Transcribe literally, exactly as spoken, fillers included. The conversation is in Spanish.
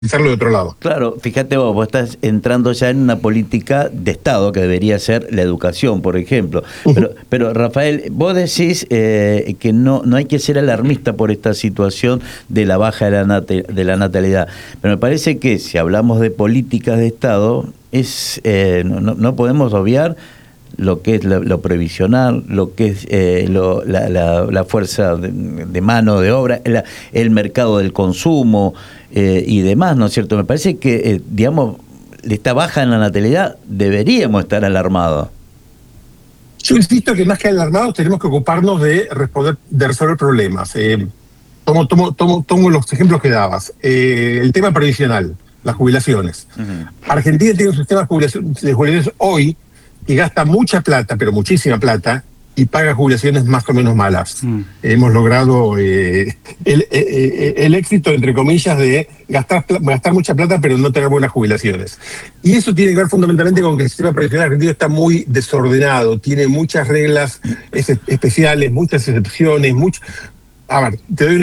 hacerlo de otro lado. Claro, fíjate vos, vos estás entrando ya en una política de Estado que debería ser la educación, por ejemplo. Uh-huh. Pero, pero Rafael, vos decís eh, que no, no hay que ser alarmista por esta situación de la baja de la, nat de la natalidad. Pero me parece que si hablamos de políticas de Estado, es eh, no, no podemos obviar lo que es lo, lo previsional, lo que es eh, lo, la, la, la fuerza de, de mano de obra, la, el mercado del consumo eh, y demás, ¿no es cierto? Me parece que, eh, digamos, esta baja en la natalidad deberíamos estar alarmados. Yo insisto que más que alarmados tenemos que ocuparnos de responder, de resolver problemas. Eh, tomo, tomo, tomo, tomo los ejemplos que dabas. Eh, el tema previsional, las jubilaciones. Uh-huh. Argentina tiene un sistema de jubilaciones, de jubilaciones hoy que gasta mucha plata, pero muchísima plata, y paga jubilaciones más o menos malas. Mm. Hemos logrado eh, el, el, el éxito, entre comillas, de gastar, gastar mucha plata, pero no tener buenas jubilaciones. Y eso tiene que ver fundamentalmente con que el sistema previsional argentino está muy desordenado, tiene muchas reglas especiales, muchas excepciones, mucho... A ver, te doy un